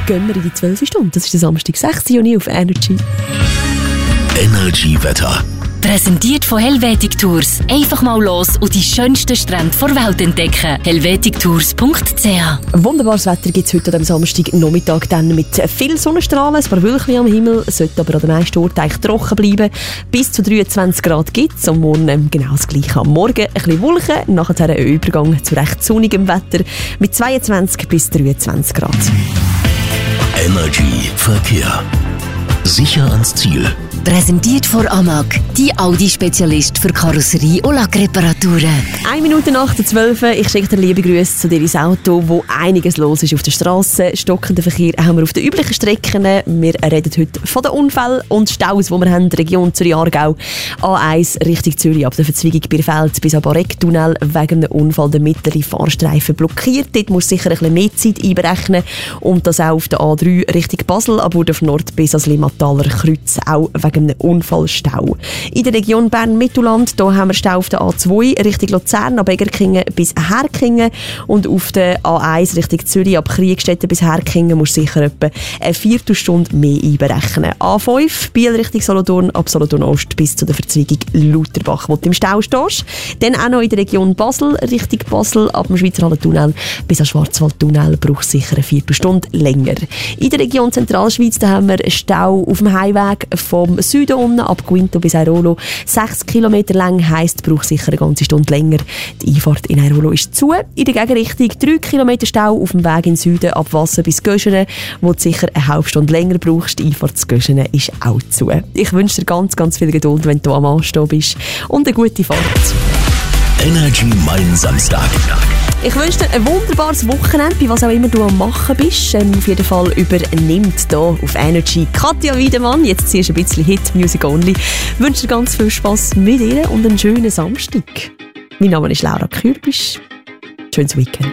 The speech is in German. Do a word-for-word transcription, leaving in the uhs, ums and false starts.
gehen wir in die zwölfte Stunde. Das ist der Samstag, sechs Juni auf Energy. Energy Wetter. Präsentiert von Helvetic Tours. Einfach mal los und die schönsten Strände der Welt entdecken. helvetic tours punkt c h. Wunderbares Wetter gibt es heute am Samstag Nachmittag dann mit viel Sonnenstrahlen, ein paar Wölkchen am Himmel, sollte aber an den meisten Orten eigentlich trocken bleiben. Bis zu dreiundzwanzig Grad gibt es, am Morgen genau das Gleiche. Am Morgen ein bisschen Wolken, nachher ein Übergang zu recht sonnigem Wetter mit zweiundzwanzig bis dreiundzwanzig Grad. Energy Verkehr. Sicher ans Ziel. Präsentiert von Amag, die Audi-Spezialist für Karosserie- und Lackreparaturen. Eine Minute nach der zwölf. Ich schicke dir liebe Grüße zu dir ins Auto, wo einiges los ist auf der Straße. Stockenden Verkehr haben wir auf den üblichen Strecken. Wir reden heute von den Unfällen und Staus, die wir haben in der Region Zürich-Aargau. A eins Richtung Zürich, ab der Verzweigung Birfeld bis am Bareck-Tunnel wegen einem Unfall der mittlere Fahrstreifen blockiert. Dort muss sicher ein bisschen mehr Zeit einberechnen. Und das auch auf der A drei Richtung Basel, aber auf Nord bis ans Limmataler Kreuz, auch wegen einem Unfallstau. In der Region Bern-Mittelland da haben wir Stau auf der A zwei Richtung Luzern, ab Egerkingen bis Herkingen und auf der A eins Richtung Zürich, ab Kriegstetten bis Herkingen muss sicher etwa eine Viertelstunde mehr einberechnen. A fünf Biel Richtung Solothurn, ab Solothurn Ost bis zu der Verzweigung Lutherbach, wo du im Stau stehst. Dann auch noch in der Region Basel Richtung Basel, ab dem Schweizer Hallentunnel bis am Schwarzwaldtunnel braucht es sicher eine Viertelstunde länger. In der Region Zentralschweiz da haben wir Stau auf dem Highweg vom Süden unten, ab Guinto bis Airolo. Sechs Kilometer lang heisst, braucht sicher eine ganze Stunde länger. Die Einfahrt in Airolo ist zu. In der Gegenrichtung drei Kilometer Stau auf dem Weg in Süden, ab Wasser bis Göschene, wo du sicher eine halbe Stunde länger brauchst. Die Einfahrt zu Göschene ist auch zu. Ich wünsche dir ganz, ganz viel Geduld, wenn du am Anstehen bist. Und eine gute Fahrt. Energy Mein Samstag. Ich wünsche dir ein wunderbares Wochenende, bei was auch immer du am Machen bist. Ähm, auf jeden Fall übernimmt hier auf Energy Katja Wiedemann. Jetzt ziehst du ein bisschen Hit Music Only. Ich wünsche dir ganz viel Spass mit ihr und einen schönen Samstag. Mein Name ist Laura Kürbisch. Schönes Weekend.